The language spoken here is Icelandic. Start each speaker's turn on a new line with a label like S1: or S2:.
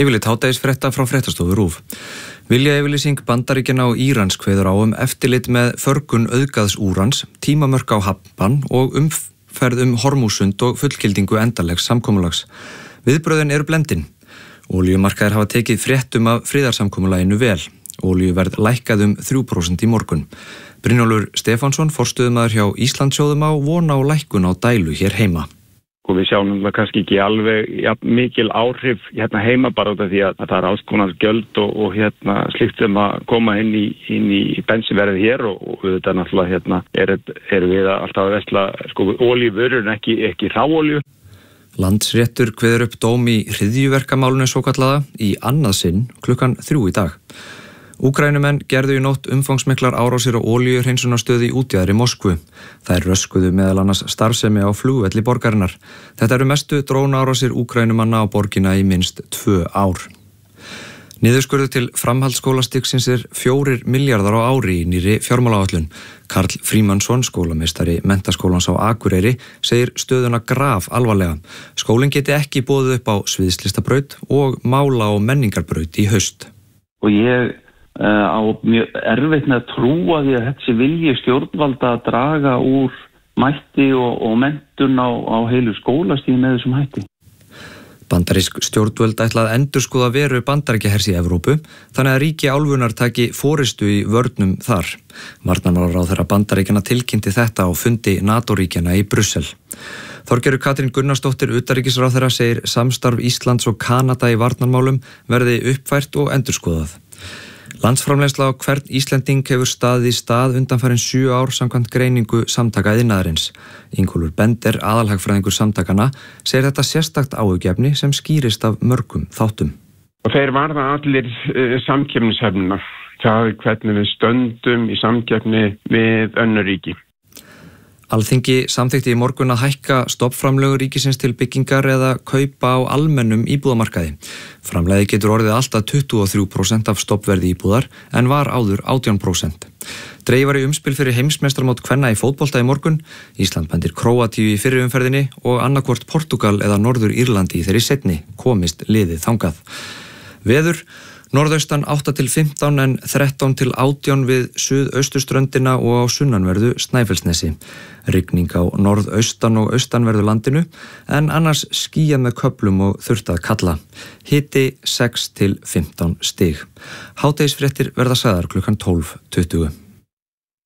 S1: Yfirleitt hádegisfrétta frá fréttastofu RÚV. Viljayfirlýsing Bandaríkjanna og Írans kveður á eftirlit með förgun auðgaðs úrans, tímamörk á hafnbann og umferð Hormúsund og fullgildingu endanlegs samkomulags. Viðbrögðin eru blendin. Olíumarkaðir hafa tekið fréttum af friðarsamkomulaginu vel. Olíuverð lækkaði 3% í morgun. Brynjólfur Stefánsson, forstöðumaður hjá Íslandssjóðum, á von á lækkun á dælu hér heima.
S2: Og við sjáum kannski ekki alveg mikil áhrif heima bara út af því að það er alls konar gjöld og slíkt sem að koma inn í bensinverðið hér og þetta náttúrulega erum við alltaf að vesla olíuvörur en ekki hráolíu.
S1: Landsréttur kveður upp dóm í hryðjuverkamálinu svokallaða í annað sinn klukkan 3 í dag. Úkraínumenn gerðu í nótt umfangsmiklar árásir á olíuhreinsunarstöð í útjaðri Moskvu. Þær röskuðu meðal annars starfsemi á flugvelli borgarinnar. Þetta eru mestu drónaárásir Úkraínumanna á borgina í minnst 2 ár. Niðurskurður til framhaldsskólastigsins 4 milljarðar á ári í nýrri fjármálaáætlun. Karl Frímannsson, skólameistari Menntaskólans á Akureyri, segir stöðuna graf alvarlega. Skólinn geti ekki boðið upp á sviðslistabraut og mála- og menningarbraut í haust.
S3: Og ég á mjög erfitt með að trúa því að þessi vilji stjórnvalda að draga úr mætti og menntun á heilu skólastíð með þessum hætti.
S1: Bandarísk stjórnvöld ætla að endurskoða veru Bandaríkjahers í Evrópu, þannig að ríki álfunnar taki forystu í vörnum þar. Varnarmálaráðherra Bandaríkjanna tilkynnti þetta á fundi NATO-ríkjanna í Brussel. Þorgerður Katrín Gunnarsdóttir utanríkisráðherra segir samstarf Íslands og Kanada í varnarmálum verði uppfært og endurskoðað. Landsframleiðsla á hvern Íslending hefur staðið í stað undanfarin 7 ár samkvæmt greiningu samtaka iðnaðarins. Ingólfur Bender, aðalhagfræðingur samtakanna, segir þetta sérstakt áhugjefni sem skýrist af mörgum þáttum.
S4: Og þeir varða allir samkeppnishæfnina. Það hvernig við stöndum í samkeppni við önnur ríki.
S1: Alþingi samþykkti í morgun að hækka stofnframlög ríkisins til byggingar eða kaupa á almennum íbúðamarkaði. Framlagið getur orðið alltaf 23% af stofnverði íbúðar en var áður 18%. Dregið var í umspil fyrir heimsmeistarmót kvenna í fótbolta í morgun. Ísland bendir Króatíu í fyrri umferðinni og annarkvort Portúgal eða Norður Írlandi í þeirri seinni komist liðið þangað. Veður: norðaustan 8 til 15 en 13 til 18 við suðausturströndina og á sunnanverðu Snæfellsnesi. Rigning á norðaustan og austanverðu landinu en annars skýjað með köflum og þurrt að kalla. Hiti 6 til 15 stig. Hádegisfréttir verða sagðar klukkan 12:20.